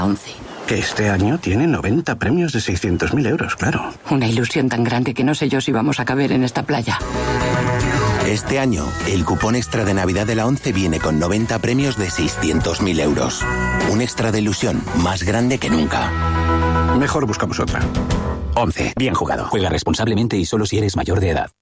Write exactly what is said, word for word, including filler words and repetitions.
once. Que este año tiene noventa premios de seiscientos mil euros, claro. Una ilusión tan grande que no sé yo si vamos a caber en esta playa. Este año, el cupón extra de Navidad de la ONCE viene con noventa premios de seiscientos mil euros. Un extra de ilusión más grande que nunca. Mejor buscamos otra. ONCE. Bien jugado. Juega responsablemente y solo si eres mayor de edad.